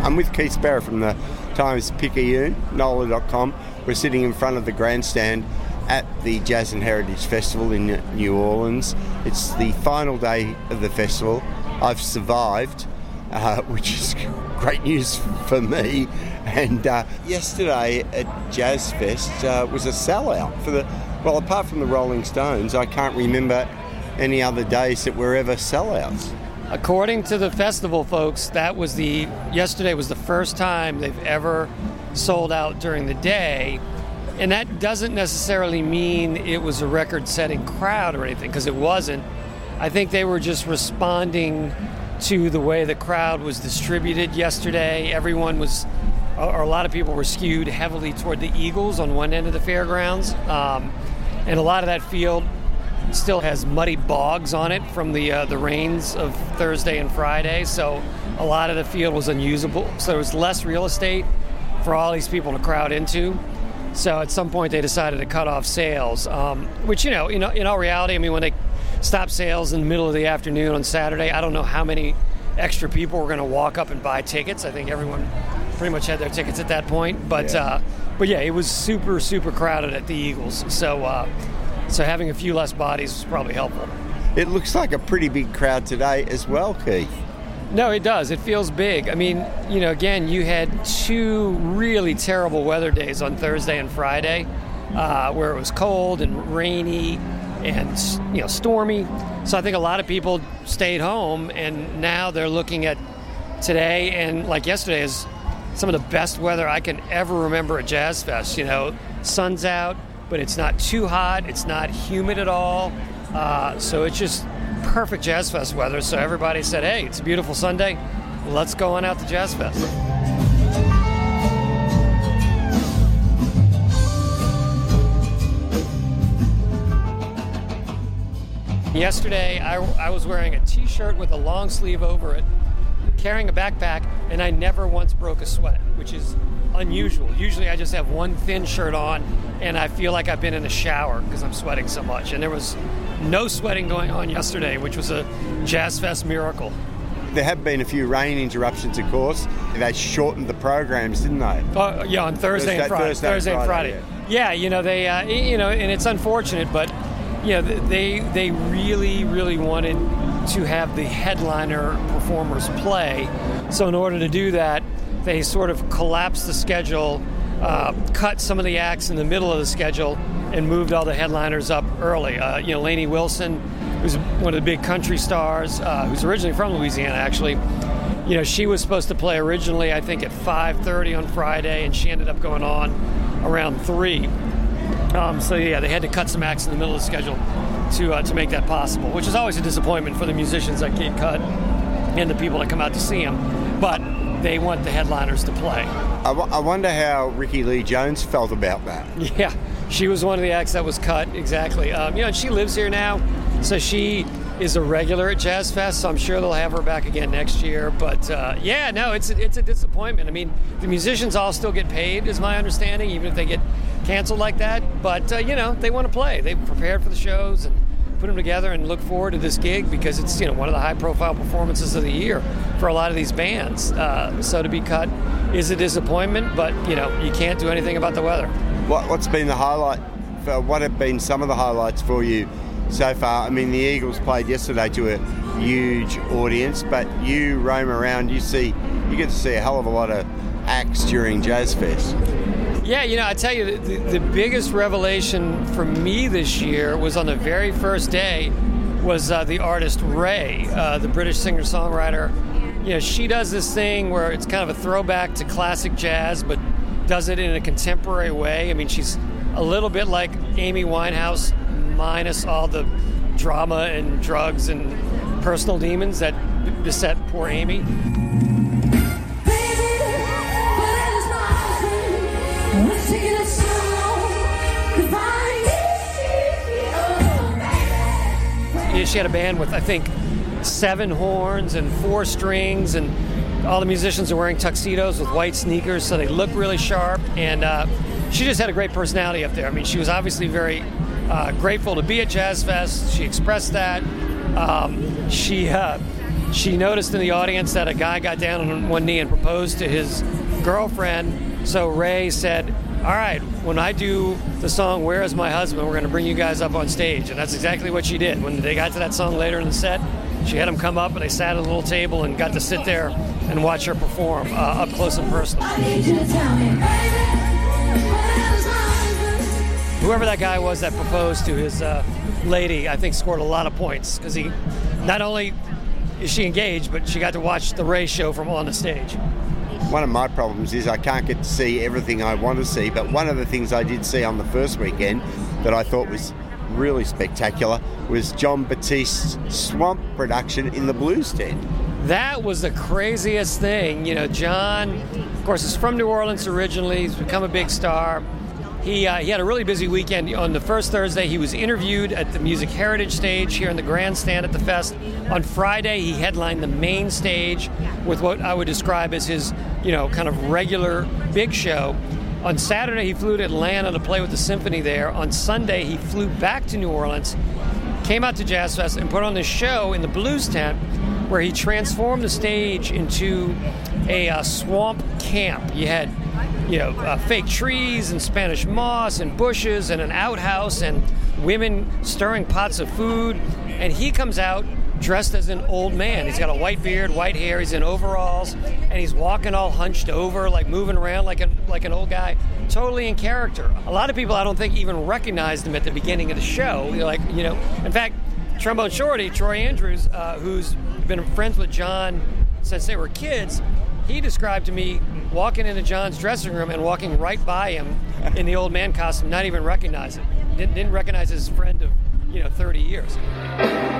I'm with Keith Sparrow from the Times-Picayune, NOLA.com. We're sitting in front of the grandstand at the Jazz and Heritage Festival in New Orleans. It's the final day of the festival. I've survived, which is great news for me. And yesterday at Jazz Fest was a sellout for well, apart from the Rolling Stones, I can't remember any other days that were ever sellouts. According to the festival folks, yesterday was the first time they've ever sold out during the day. And that doesn't necessarily mean it was a record-setting crowd or anything, because it wasn't. I think they were just responding to the way the crowd was distributed yesterday. Everyone was, or a lot of people were skewed heavily toward the Eagles on one end of the fairgrounds. And a lot of that field still has muddy bogs on it from the rains of Thursday and Friday. So a lot of the field was unusable. So there was less real estate for all these people to crowd into. So at some point they decided to cut off sales, which, in all reality, I mean, when they stopped sales in the middle of the afternoon on Saturday, I don't know how many extra people were going to walk up and buy tickets. I think everyone pretty much had their tickets at that point. But yeah, it was super, super crowded at the Eagles. So having a few less bodies was probably helpful. It looks like a pretty big crowd today as well, Keith. No, it does. It feels big. I mean, again, you had two really terrible weather days on Thursday and Friday, where it was cold and rainy and, stormy. So I think a lot of people stayed home, and now they're looking at today and like yesterday is some of the best weather I can ever remember at Jazz Fest. Sun's out, but it's not too hot. It's not humid at all. So it's just perfect Jazz Fest weather. So everybody said, hey, it's a beautiful Sunday. Let's go on out to Jazz Fest. Yesterday, I was wearing a T-shirt with a long sleeve over it, carrying a backpack, and I never once broke a sweat, which is unusual. Usually I just have one thin shirt on, and I feel like I've been in a shower because I'm sweating so much. And there was no sweating going on yesterday, which was a Jazz Fest miracle. There have been a few rain interruptions, of course. They shortened the programs, didn't they? Oh, yeah, on Thursday and Friday. Thursday and Friday. Yeah, they, and it's unfortunate, but they really, really wanted to have the headliner performers play. So in order to do that, they sort of collapsed the schedule, cut some of the acts in the middle of the schedule, and moved all the headliners up early. Lainey Wilson, who's one of the big country stars, who's originally from Louisiana, actually. She was supposed to play originally, I think, at 5:30 on Friday, and she ended up going on around 3. They had to cut some acts in the middle of the schedule to make that possible, which is always a disappointment for the musicians that get cut and the people that come out to see them. But they want the headliners to play. I wonder how Rickie Lee Jones felt about that. Yeah, she was one of the acts that was cut, exactly. And she lives here now, so she is a regular at Jazz Fest, so I'm sure they'll have her back again next year. But it's a disappointment. I mean, the musicians all still get paid, is my understanding, even if they get canceled like that. But, they want to play. They've prepared for the shows and put them together and look forward to this gig because it's, one of the high-profile performances of the year for a lot of these bands. So to be cut is a disappointment, but, you can't do anything about the weather. What's been the highlight? What have been some of the highlights for you so far? I mean, the Eagles played yesterday to a huge audience, but you roam around, you get to see a hell of a lot of acts during Jazz Fest. Yeah, I tell you, the biggest revelation for me this year was on the very first day was the artist Ray, the British singer-songwriter. She does this thing where it's kind of a throwback to classic jazz, but does it in a contemporary way. I mean, she's a little bit like Amy Winehouse, minus all the drama and drugs and personal demons that beset poor Amy. She had a band with, I think, 7 horns and 4 strings, and all the musicians are wearing tuxedos with white sneakers, so they look really sharp. And she just had a great personality up there. I mean, she was obviously very grateful to be at Jazz Fest. She expressed that. She she noticed in the audience that a guy got down on one knee and proposed to his girlfriend. So Ray said, all right, when I do the song Where Is My Husband, we're going to bring you guys up on stage. And that's exactly what she did. When they got to that song later in the set, she had them come up and they sat at a little table and got to sit there and watch her perform up close and personal. I need you to tell me, baby, where's my husband? Whoever that guy was that proposed to his lady, I think scored a lot of points because he not only is she engaged, but she got to watch the Ray show from on the stage. One of my problems is I can't get to see everything I want to see, but one of the things I did see on the first weekend that I thought was really spectacular was John Batiste's Swamp production in the Blues Tent. That was the craziest thing. You know, John, of course, is from New Orleans originally. He's become a big star. He had a really busy weekend. On the first Thursday, he was interviewed at the Music Heritage stage here in the grandstand at the Fest. On Friday, he headlined the main stage with what I would describe as his, kind of regular big show. On Saturday, he flew to Atlanta to play with the symphony there. On Sunday, he flew back to New Orleans, came out to Jazz Fest, and put on this show in the Blues Tent where he transformed the stage into a swamp camp. You had fake trees and Spanish moss and bushes and an outhouse and women stirring pots of food. And he comes out dressed as an old man. He's got a white beard, white hair, he's in overalls, and he's walking all hunched over, like moving around like an old guy, totally in character. A lot of people, I don't think, even recognized him at the beginning of the show. In fact, Trombone Shorty, Troy Andrews, who's been friends with John since they were kids, he described to me walking into John's dressing room and walking right by him in the old man costume, not even recognize it. Didn't recognize his friend of 30 years.